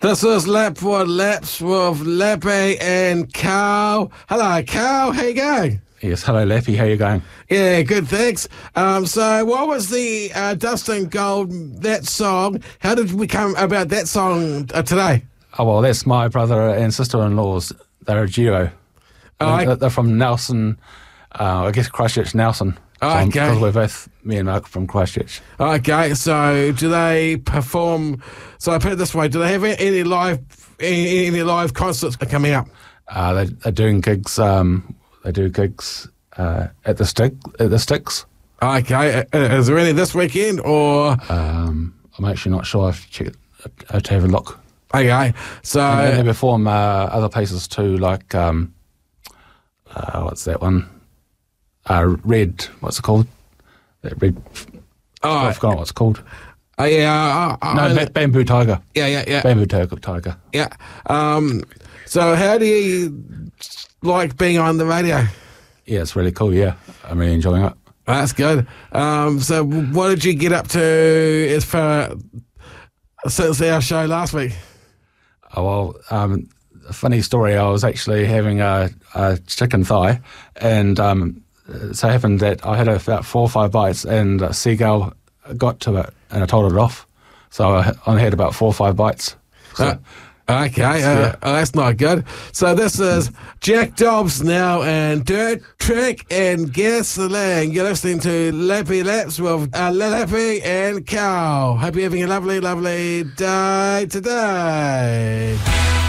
This is Lapwood Laps with Lappy and Carl. Hello, Carl. How you going? Yes, hello, Lappy. How you going? Yeah, good, thanks. So what was the Dustin Gold, that song? How did we come about that song today? Oh, well, that's my brother and sister-in-laws. They're a duo. They're from Nelson, I guess Christchurch, Nelson. Okay. Because we're both, me and Mark, from Christchurch. Okay, so do they perform, so I put it this way, do they have any live concerts coming up? They're doing gigs, they do gigs at the Sticks. Okay, is there any this weekend or? I'm actually not sure. I have to have a look. Okay, so. And they perform other places too, like, what's that one? Red, what's it called? That Red, I forgot what it's called. Bamboo Tiger. Yeah. Bamboo Tiger. Yeah. So how do you like being on the radio? Yeah, it's really cool, yeah. I'm really enjoying it. That's good. So what did you get up to as far since our show last week? Oh, well, a funny story, I was actually having a chicken thigh, and it so happened that I had about 4 or 5 bites, and a seagull got to it, and I told it off. So I only had about 4 or 5 bites. So, that's not good. So this is Jack Dobbs now and Dirt Trick and Gasoline. You're listening to Lappy Laps with Lappy and Carl. Hope you're having a lovely, lovely day today.